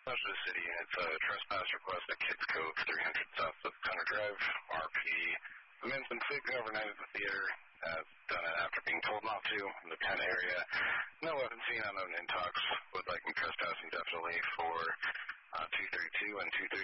Much of the city, it's a trespass request at Kids Cove, 300 South of Connor Drive, RP. The man's been sleeping overnight at the theater, done it after being told not to in the tent area. No weapon seen, unknown intox, would like him trespassing definitely for 232 and